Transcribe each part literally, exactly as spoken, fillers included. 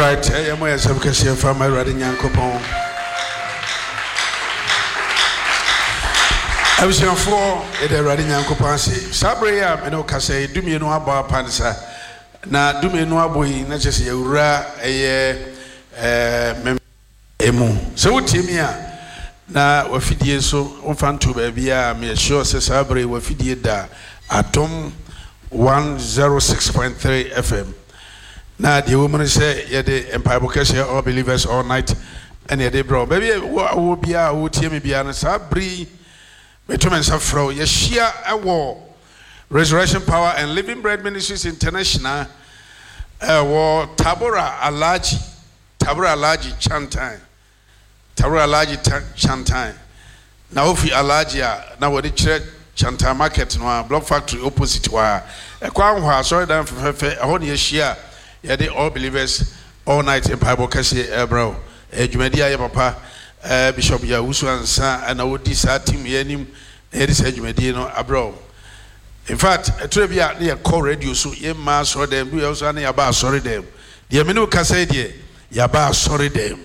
right, I am a subcassia from my riding Yankopon. I was young for a riding Yankopansi. Sabria, and Ocase, do me no about Pansa. Now, do me no boy, not just a ra a emu. So, Timia. Na wafidie so mfanto baabia me sure se sabre wafidie da atom one oh six point three F M na the woman say ye the empire bokese all believers all night and ye dey bro baby wo bia wo tie me bia na sabri beto mensa fro ye shia ewo Resurrection Power and Living Bread Ministries International ewo Tabora Alaji Tabora Alaji Chantai Tabora Alaji Chantai. Now if you Alajia, now what the church Chantai market no block factory opposite wa. A crown was sorry down from her fair a whole year share. Yeah, they all believers all night in Bible Cassie Ebro. Ejumedia papa Bishop Yawusu and Sa and I would decide team yenim Edis Ejumedino abro. In fact, a trivia near call radio so ye mass or them we also any about sorry them. The Aminu Cassadia Yaba sorry them.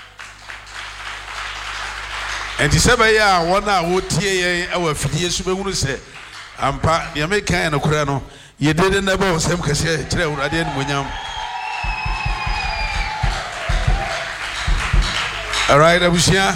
And the Sabaya, one hour would tear our fifty super would say, Ampa, the American and Ocrano, you didn't never same cassette, I didn't win them. All right, I was here.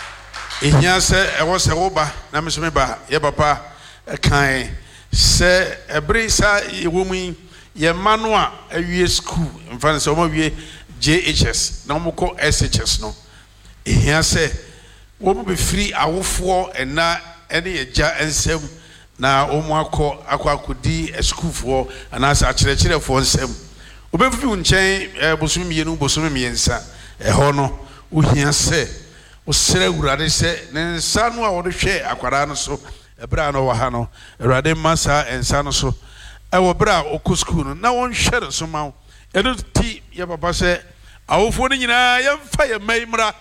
In here, say, I was a roba, Namasmeba, Yabapa, a kind, say, a brisa, a woman, ye manua, a year school, in front of some of ye J H S, no more call S H S, no. In here, say, Woman be free a four and na any ja and sem na omwako akwa kudi a school for and as a chile for sem. Ubefi unchain bosumi yenu bosumi miensa a hono uhia se usere urade se ne sanu a wode hwe akwara no so ebra no wahano urade masa ensa so e wo bra oku school no na won hwe so ma eno ti ye papa se awofo ni nyina ye mfa ye maimra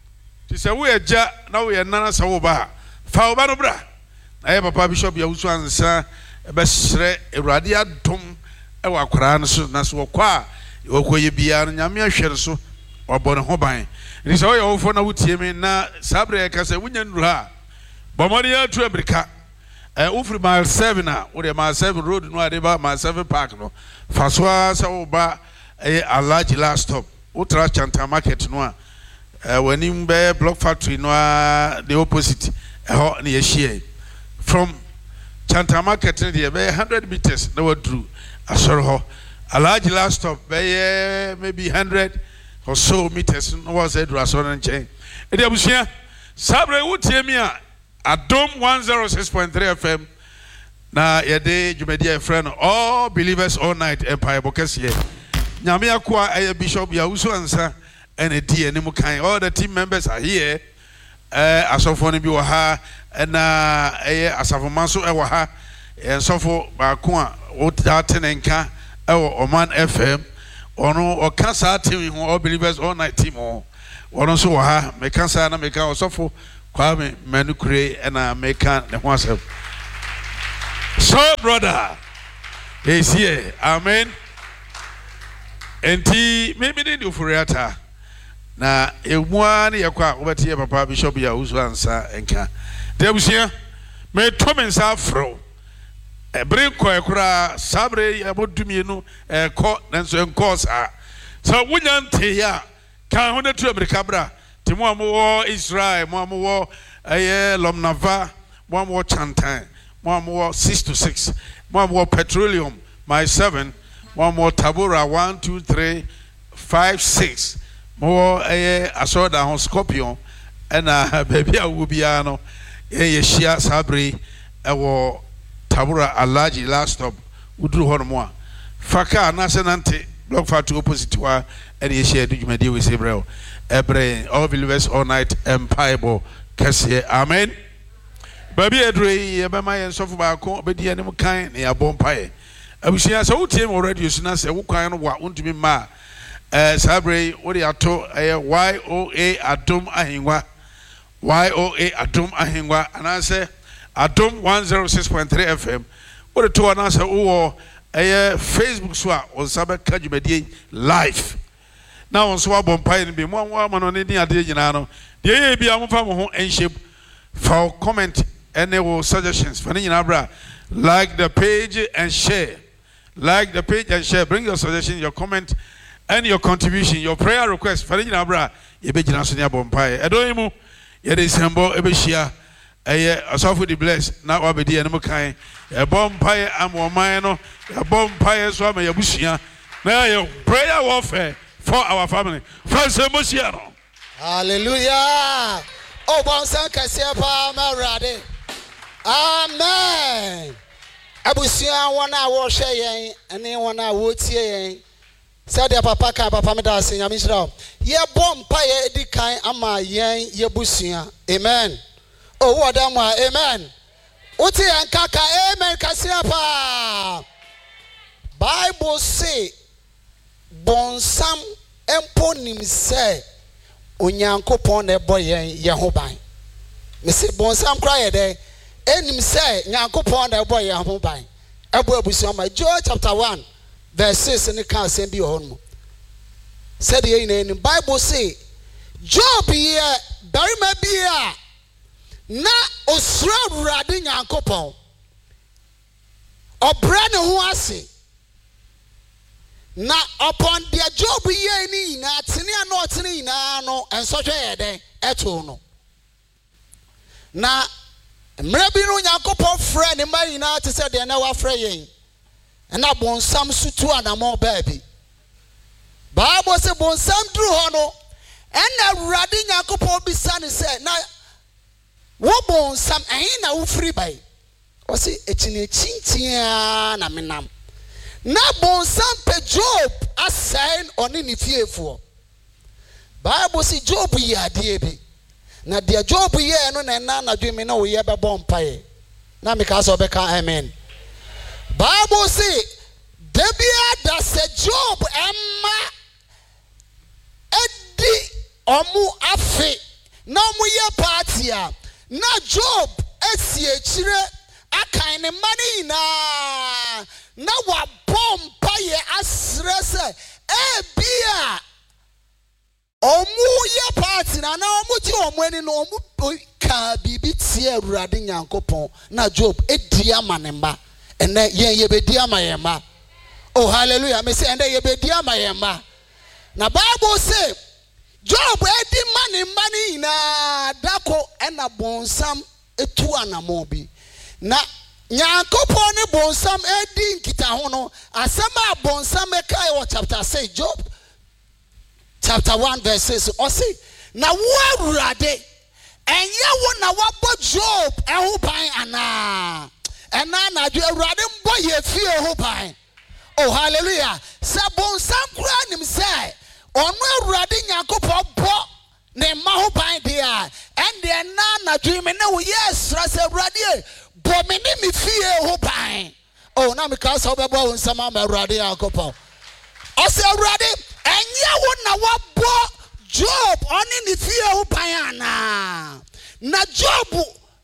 Tisa we ja na we nana sa wo ba fa wo ba no bra na ye papa Bishop Yawusu ansa e be sre Ewrade adom e wa kwara no so na so kwa e wo koye bia no nyame ahwe so obo ne ho ban ni so ye wo fo na wutie me na sabre e ka se wunya nuru ha bomori atu America e ufri mile seven na wo de mile seven road no ade ba mile seven park no fa so sa wo ba e Alaji last stop Utra Chanta market no a Uh, when in Bay Block Factory, no, uh, the opposite, uh, near Shea. From Chanta Market, the one hundred meters, no one drew. I saw a large last stop, by uh, maybe one hundred or so meters, no was a drason and chain. And there was here, Sabre would tell me a Dome one oh six point three F M. Now, a day, you may dear friend, all believers all night, Empire Bokessie. Namia Kwa, a Bishop Yawusu answer. And a dear Nimukai, all the team members are here. Uh, as of one of you ha, and uh, as of a maso ewaha, and so for Bakua, Otanenka, or Oman F M, or no, or Kasa team, all believers all night team, or also ha, Mekasa, and Meka, or so for Kwame Manukre, and I make the oneself. So, brother, he's here, amen. And he maybe they do for Riata. Na emwani yakwa obatie papa Bishop Yawusu ansa enka debusia me tomensa afro e bring ko ekura sabre abodumie no e ko nanso enko sa so wunyante ya kan ho na tu America bra te mo amwo Israel mo amwo eye Lomnava mo amwo Chantan mo amwo six to six mo amwo Petroleum my seven mo amwo Tabora one two three five six More a assured on Scorpion and a baby Wubiano, a Shia Sabri, a war Tabura Alaji last stop, Udru Hormoa. Faka Nasanante, block far to opposite to her, and he shared you may deal with Israel. Ebre, all believers all night, Empire, Cassia, Amen. Baby Adre, Yabama and Sofa, but the animal kind, near Bompire. I wish he has old team already, you say, who kind of what won't be ma. Uh, Sabre, what do you to a Y O A Adom Ahingwa? Y O A Adom Ahingwa, and I say Adom one oh six point three F M. What a two and answer, oh, a Facebook swap on Sabbath Kajumedi live. Now on so bompire and be one woman on any idea, you know. The A B I'm from home and shape for comment and there were suggestions. Fanny Abra, like the page and share. Like the page and share. Bring your suggestion, your comment, and your contribution, your prayer request. Fanny Abra, you be Janasunia bompire. Edoimu, yet is Hambo, Ebeshia, a soft with the blessed. Now I'll be the animal kind. A bompire, I'm one mino, a bompire, swam, a bushia. Now your prayer warfare for our family. First, Mosiano. Hallelujah. Oh, Bonsan Cassiapa, Marade. Amen. Abusia, one hour share, and then one hour would see. Said your papa, Papa Medas, and Yamisra. Ye bomb pie, the kind, ama yang, ye busia. Amen. Oh, what am I? Amen. Uti and Kaka, amen, Cassiapa. Bible say, Bonsam emponim say, Unyankopon e boy Yahoban. Me say Bonsam cry there, enim say, Nyankopon e boy Yahoban. Ebo Busama, Joel chapter one, verse six, and the can't be home. Said the in the Bible say, Job ye, bury my beer, na osra radin Yankopon, or brand who I say. Na upon their job ye ni na tini ano tini na no enso hwe yede eto no na mrebi no Yakobon frɛ ne mai na te sɛ de na wa frɛ yen na bonsam sutu anamo baabi Bible say bonsam duru ho no ɛna Awurade Yakobon bisa ne sɛ na wo bonsam ɛhin na wo free bai o se ekine chintia na menam na bonsam pe Job assign oni ni fiefo Bible say Job yi ade bi na de Job yi no na na na dwemi na wo ye be bompae na me ka so be ka amen Bible say debia da se Job emma edi omu afe na omu ye party a na Job esi ekire akan ne mani na na wa bompa ye asrese e bia omu ye party na na omu ti omu eni no omu ka bibi tie Awurade Nyankopon na Job edi amanemba ene yen ye bedi amayema oh hallelujah me say ene ye bedi amayema na Bible say Job edi manemba ni na dako ena bonsam etu anamo bi na Nyankopon ne bonsam edi nkita ho no asema bonsam e kai wo chapter six Job chapter one verse six o say na wo Awurade enye wo na wabo Job eho ban ana ena na do Awurade mbo ye fie ho ban oh hallelujah sa bonsam kura nim say onu Awurade Nyankopon bo ne ma ho ban dia ende na na do me na wo yes ra se Awurade bomini mi fie ho ban oh na me ka so be bo nsama ma Awurade Nyankopon o se Awurade enye wo na wabo Job oni ni fie ho ban ana na Job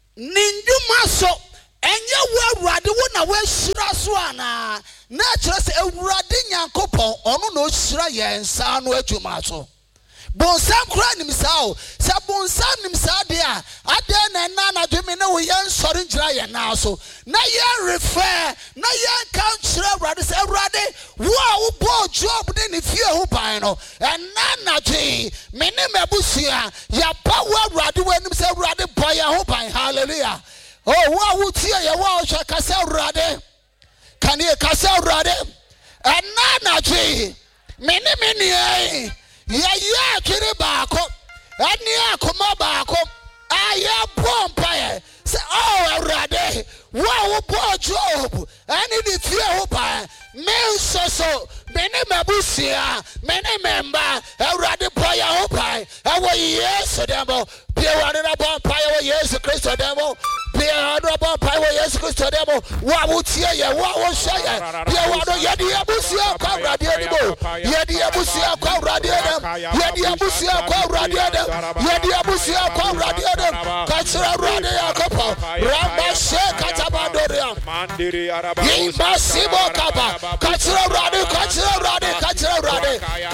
ninduma so enye wo Awurade wo na wo hyira so ana na kire se Awurade Nyankopon ono na o hyira ye nsa no adwuma so bonsam kura nim sao se bonsam nim sa de a ade na na na dwemi na wo yan sori ngira ye na so na ye refer na ye kan kire Awurade se Awurade wo a wo bo Job de ne fie ho ban no na na dwe me ne mabusua ya pa wo Awurade wo nim se Awurade bo ya ho ban hallelujah oh wo wo tie ye wo hwa ka se Awurade kan ye ka se Awurade na na dwe me ne me ne ya ya kiri baako ani akoma baako aya bompa se oh Awurade wo wo bo Job ani di fie ho pa me so so me ne mabusia me ne memba Awurade bo ya ho pa ewo Yesu demo pie Awurade na bompa ewo Yesu Kristo demo pie Awurade bompa ewo Yesu Kristo demo wa wo tie ye wa wo hye ye pie Awurade ye di abusia kwa Awurade demo ye di abusia kwa Awurade demo ye di abusia kwa Awurade demo ye di abusia kwa Awurade demo ka sira Awurade Yakobo ramba she katabandoria mandiri araba Masibo kaba kachira Awurade kachira Awurade kachira Awurade